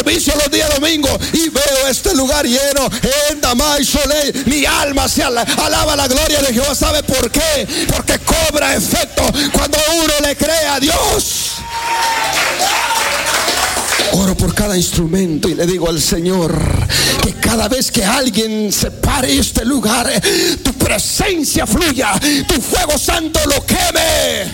servicio los días domingos y veo este lugar lleno. En Damay Soleil, mi alma se alaba la gloria de Jehová. ¿Sabe por qué? Porque cobra efecto cuando uno le cree a Dios. Oro por cada instrumento y le digo al Señor que cada vez que alguien se pare en este lugar, tu presencia fluya, tu fuego santo lo queme.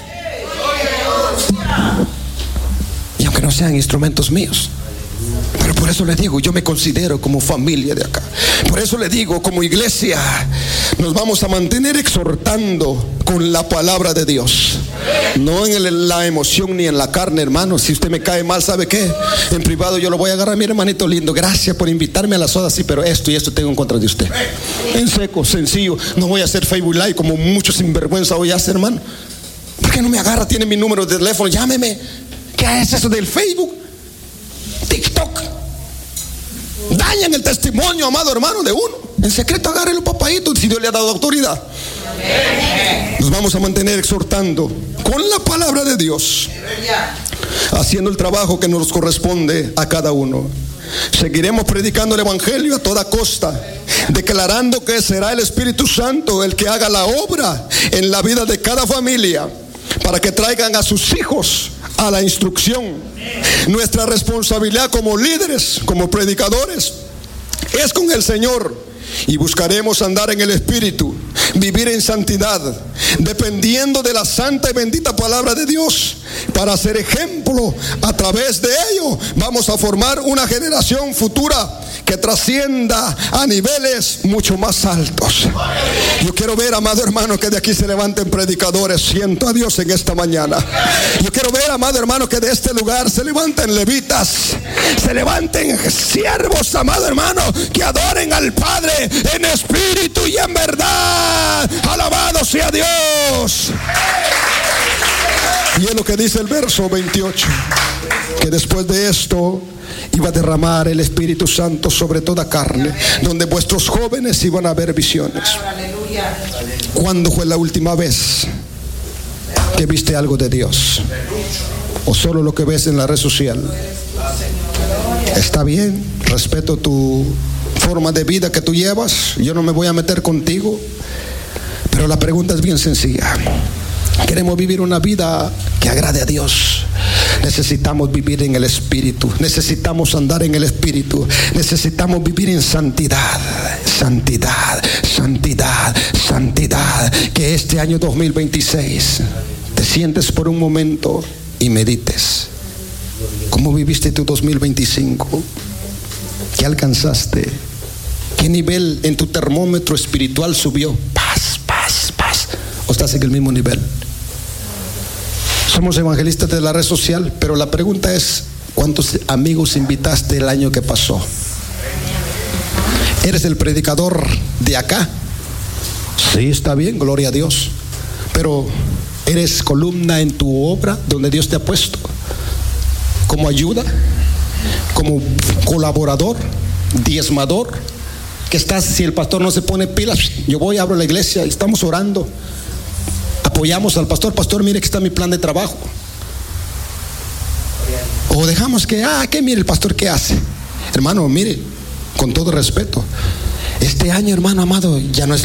Y aunque no sean instrumentos míos, pero por eso le digo, yo me considero como familia de acá. Por eso le digo, como iglesia, nos vamos a mantener exhortando con la palabra de Dios. No en la emoción ni en la carne, hermano. Si usted me cae mal, ¿sabe qué? En privado yo lo voy a agarrar. Mire, hermanito lindo, gracias por invitarme a la soda. Sí, pero esto y esto tengo en contra de usted. En seco, sencillo. No voy a hacer Facebook Live como muchos sinvergüenza hoy hace, hermano. ¿Por qué no me agarra? Tiene mi número de teléfono, llámeme. ¿Qué es eso del Facebook? TikTok. Dañan el testimonio, amado hermano, de uno. En secreto agárrelo, papadito, si Dios le ha dado autoridad. Nos vamos a mantener exhortando con la palabra de Dios, haciendo el trabajo que nos corresponde a cada uno. Seguiremos predicando el evangelio a toda costa, declarando que será el Espíritu Santo el que haga la obra en la vida de cada familia, para que traigan a sus hijos a la instrucción. Nuestra responsabilidad como líderes, como predicadores, es con el Señor. Y buscaremos andar en el Espíritu, vivir en santidad, dependiendo de la santa y bendita palabra de Dios, para ser ejemplo. A través de ello vamos a formar una generación futura que trascienda a niveles mucho más altos. Yo quiero ver, amado hermano, que de aquí se levanten predicadores. Siento a Dios en esta mañana. Yo quiero ver, amado hermano, que de este lugar se levanten levitas, se levanten siervos, amado hermano, que adoren al Padre en espíritu y en verdad. Alabado sea Dios. Y es lo que dice el verso 28, que después de esto iba a derramar el Espíritu Santo sobre toda carne, donde vuestros jóvenes iban a ver visiones. ¿Cuándo fue la última vez que viste algo de Dios? ¿O solo lo que ves en la red social? Está bien, respeto tu forma de vida que tú llevas, yo no me voy a meter contigo, pero la pregunta es bien sencilla. Queremos vivir una vida que agrade a Dios. Necesitamos vivir en el Espíritu, necesitamos andar en el Espíritu, necesitamos vivir en santidad, santidad, santidad, santidad. Que este año 2026 te sientes por un momento y medites. ¿Cómo viviste tu 2025? ¿Qué alcanzaste? ¿Qué nivel en tu termómetro espiritual subió? Paz, paz, paz. ¿O estás en el mismo nivel? Somos evangelistas de la red social, pero la pregunta es, ¿cuántos amigos invitaste el año que pasó? ¿Eres el predicador de acá? Sí, está bien, gloria a Dios. Pero ¿eres columna en tu obra donde Dios te ha puesto? ¿Como ayuda? ¿Como colaborador? ¿Diezmador? Que estás, si el pastor no se pone pilas, yo voy, abro la iglesia y estamos orando. Apoyamos al pastor. Pastor, mire que está mi plan de trabajo. O dejamos que, que mire el pastor qué hace. Hermano, mire, con todo respeto, este año, hermano amado, ya no es